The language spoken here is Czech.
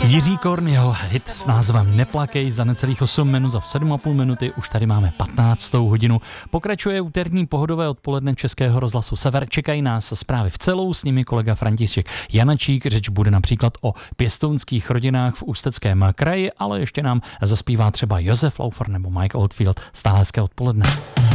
Jiří Korn, jeho hit s názvem Neplakej za necelých 8 minut, za 7,5 minuty, už tady máme 15. hodinu. Pokračuje úterní pohodové odpoledne Českého rozhlasu Sever. Čekají nás zprávy v celou, s nimi kolega František Janačík. Řeč bude například o pěstounských rodinách v Ústeckém kraji, ale ještě nám zaspívá třeba Josef Laufer nebo Mike Oldfield. Stále hezké odpoledne.